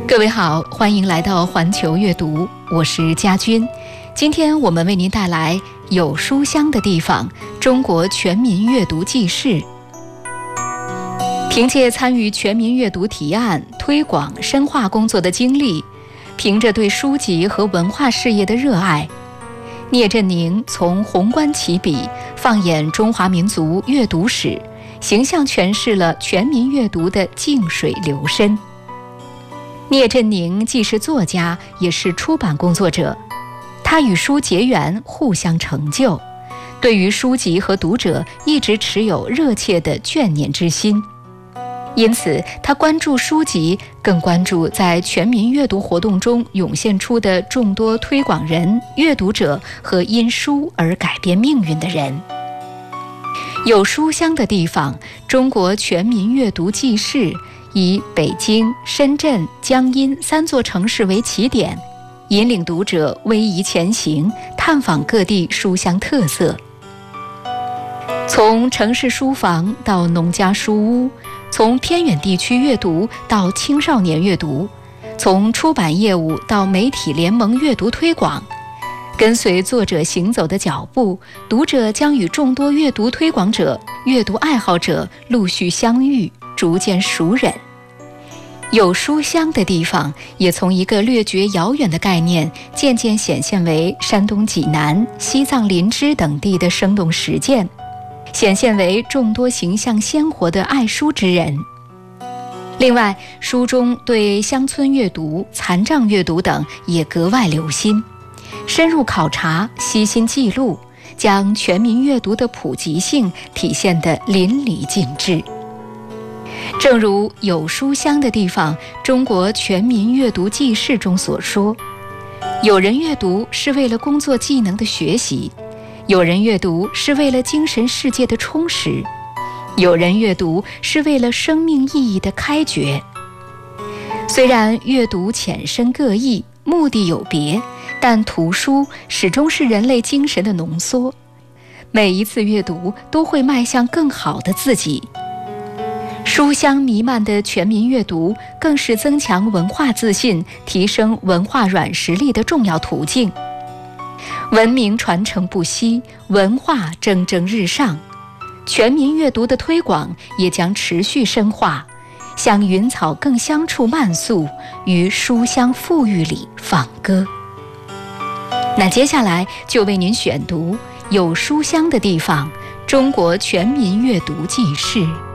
各位好，欢迎来到环球阅读，我是佳君。今天我们为您带来有书香的地方——中国全民阅读纪事。凭借参与全民阅读提案、推广、深化工作的经历，凭着对书籍和文化事业的热爱，聂振宁从宏观起笔，放眼中华民族阅读史，形象诠释了全民阅读的静水流深。聂振宁既是作家，也是出版工作者，他与书结缘，互相成就，对于书籍和读者一直持有热切的眷念之心。因此，他关注书籍，更关注在全民阅读活动中涌现出的众多推广人、阅读者和因书而改变命运的人。有书香的地方，中国全民阅读纪事以北京、深圳、江阴3座城市为起点，引领读者逶迤前行，探访各地书香特色。从城市书房到农家书屋，从偏远地区阅读到青少年阅读，从出版业务到媒体联盟阅读推广，跟随作者行走的脚步，读者将与众多阅读推广者、阅读爱好者陆续相遇，逐渐熟稔。有书香的地方，也从一个略觉遥远的概念，渐渐显现为山东济南、西藏林芝等地的生动实践，显现为众多形象鲜活的爱书之人。另外，书中对乡村阅读、残障阅读等也格外留心，深入考察，悉心记录，将全民阅读的普及性体现得淋漓尽致。正如有书香的地方，中国全民阅读纪事中所说，有人阅读是为了工作技能的学习，有人阅读是为了精神世界的充实，有人阅读是为了生命意义的开掘。虽然阅读浅深各异，目的有别，但图书始终是人类精神的浓缩，每一次阅读都会迈向更好的自己。书香弥漫的全民阅读，更是增强文化自信、提升文化软实力的重要途径。文明传承不息，文化蒸蒸日上，全民阅读的推广也将持续深化，向云草更香处漫溯，于书香馥郁里放歌。那接下来就为您选读有书香的地方——中国全民阅读纪事。